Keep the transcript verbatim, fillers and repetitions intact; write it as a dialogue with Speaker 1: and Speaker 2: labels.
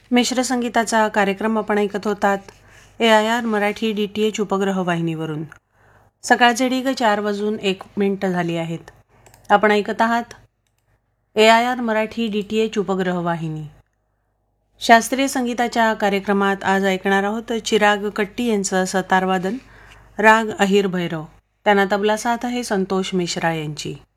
Speaker 1: मिश्र संगीताचा कार्यक्रम आपण ऐकत होतात ए I R Marathi D T H उपग्रह वाहिनीवरून. सकाळचे ढिग चार वाजून एक मिनिटं झाली आहेत. आपण ऐकत आहात ए I R Marathi D T H उपग्रह वाहिनी. शास्त्रीय संगीताच्या कार्यक्रमात आज ऐकणार आहोत चिराग कट्टी यांचं सतारवादन, राग अहिर भैरव. त्यांना तबला साथ आहे संतोष मिश्रा यांची.